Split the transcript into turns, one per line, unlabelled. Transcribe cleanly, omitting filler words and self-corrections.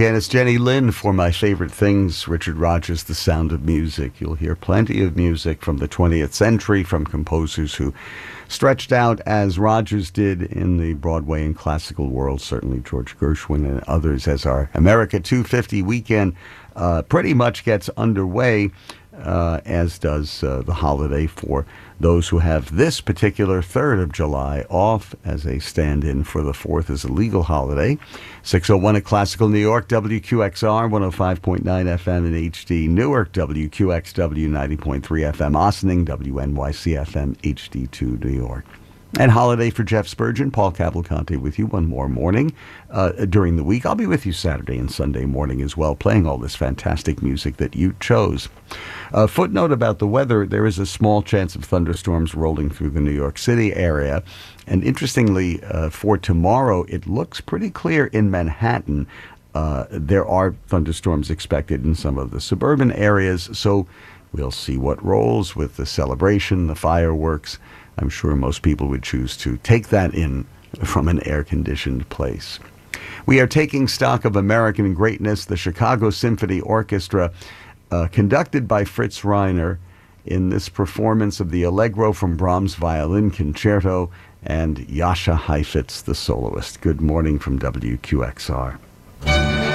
Pianist Jenny Lind for My Favorite Things, Richard Rodgers, The Sound of Music. You'll hear plenty of music from the 20th century from composers who stretched out as Rodgers did in the Broadway and classical world, certainly George Gershwin and others, as our America 250 weekend pretty much gets underway, as does the holiday for those who have this particular 3rd of July off as a stand-in for the 4th as a legal holiday. 6:01 at Classical New York, WQXR, 105.9 FM in HD Newark, WQXW 90.3 FM Ossining, WNYC FM HD2 New York. And holiday for Jeff Spurgeon, Paul Cavalcante with you one more morning during the week. I'll be with you Saturday and Sunday morning as well, playing all this fantastic music that you chose. Footnote about the weather, there is a small chance of thunderstorms rolling through the New York City area. And interestingly, for tomorrow, it looks pretty clear in Manhattan. There are thunderstorms expected in some of the suburban areas, so we'll see what rolls with the celebration, the fireworks. I'm sure most people would choose to take that in from an air-conditioned place. We are taking stock of American greatness, the Chicago Symphony Orchestra, conducted by Fritz Reiner in this performance of the Allegro from Brahms' Violin Concerto and Jascha Heifetz, the soloist. Good morning from WQXR.